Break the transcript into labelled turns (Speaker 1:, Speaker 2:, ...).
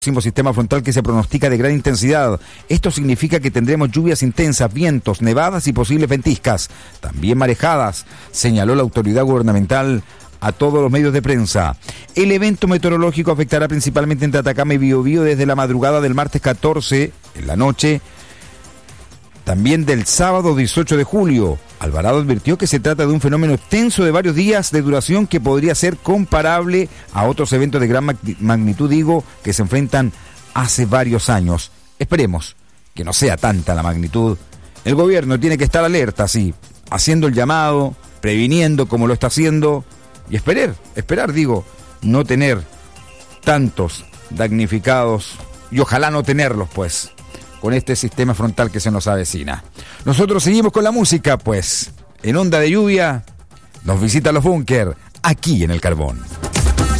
Speaker 1: Sistema frontal que se pronostica de gran intensidad. Esto significa que tendremos lluvias intensas, vientos, nevadas y posibles ventiscas, también marejadas, señaló la autoridad gubernamental a todos los medios de prensa. El evento meteorológico afectará principalmente entre Atacama y Biobío desde la madrugada del martes 14 en la noche, también del sábado 18 de julio. Alvarado advirtió que se trata de un fenómeno extenso de varios días de duración que podría ser comparable a otros eventos de gran magnitud, que se enfrentan hace varios años. Esperemos que no sea tanta la magnitud. El gobierno tiene que estar alerta, sí, haciendo el llamado, previniendo como lo está haciendo y esperar, no tener tantos damnificados y ojalá no tenerlos, pues, con este sistema frontal que se nos avecina. Nosotros seguimos con la música, pues, en Onda de Lluvia, nos visita Los Búnker, aquí en El Carbón.